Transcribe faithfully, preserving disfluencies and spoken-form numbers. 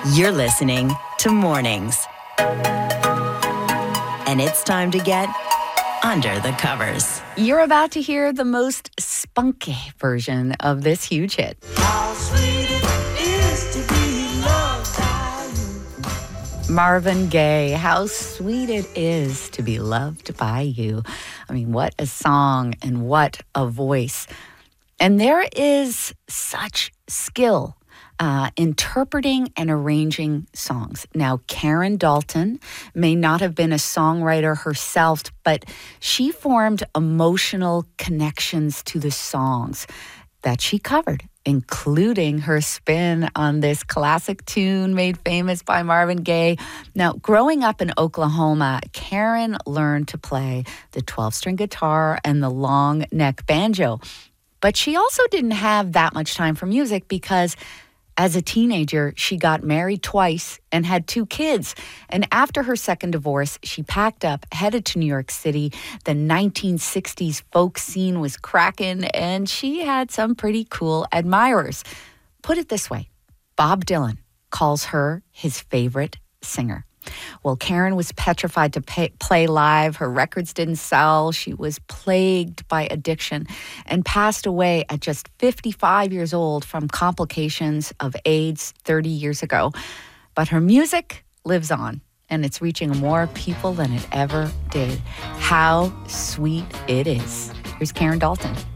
You're listening to Mornings. And it's time to get under the covers. You're about to hear the most spunky version of this huge hit. How sweet it is to be loved by you. Marvin Gaye, how sweet it is to be loved by you. I mean, what a song and what a voice. And there is such skill Uh, interpreting and arranging songs. Now, Karen Dalton may not have been a songwriter herself, but she formed emotional connections to the songs that she covered, including her spin on this classic tune made famous by Marvin Gaye. Now, growing up in Oklahoma, Karen learned to play the twelve-string guitar and the long neck banjo. But she also didn't have that much time for music because as a teenager, she got married twice and had two kids. And after her second divorce, she packed up, headed to New York City. The nineteen sixties folk scene was cracking, and she had some pretty cool admirers. Put it this way, Bob Dylan calls her his favorite singer. Well, Karen was petrified to pay, play live. Her records didn't sell. She was plagued by addiction and passed away at just fifty-five years old from complications of AIDS thirty years ago. But her music lives on, and it's reaching more people than it ever did. How sweet it is. Here's Karen Dalton.